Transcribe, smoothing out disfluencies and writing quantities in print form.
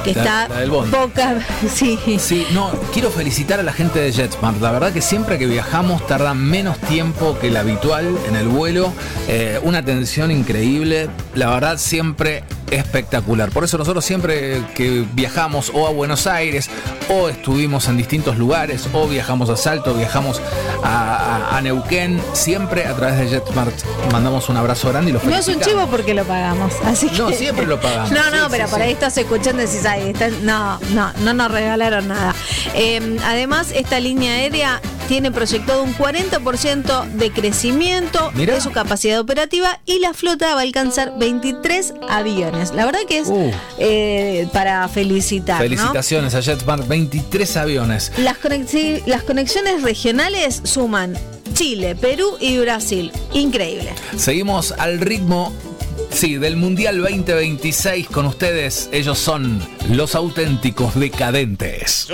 que la del Bond. poca, sí. Sí, no, quiero felicitar a la gente de JetSmart. La verdad que siempre que viajamos tarda menos tiempo que el habitual en el vuelo. Una atención increíble. La verdad, siempre espectacular. Por eso nosotros siempre que viajamos o a Buenos Aires o estuvimos en distintos lugares o viajamos a Salto, viajamos a Neuquén, siempre a través de JetSmart mandamos un abrazo grande y los No es felicitamos. un chivo porque lo pagamos, así que... No, siempre lo pagamos. No, Sí, pero sí, por sí. ahí estás escuchando y decís, ay, no nos regalaron nada. Además, esta línea aérea tiene proyectado un 40% de crecimiento Mirá. de su capacidad operativa y la flota va a alcanzar 23 aviones. La verdad que es para felicitar, ¿no? Felicitaciones a JetSmart, 23 aviones. Las conexiones regionales suman Chile, Perú y Brasil. Increíble. Seguimos al ritmo, sí, del Mundial 2026 con ustedes. Ellos son los auténticos decadentes.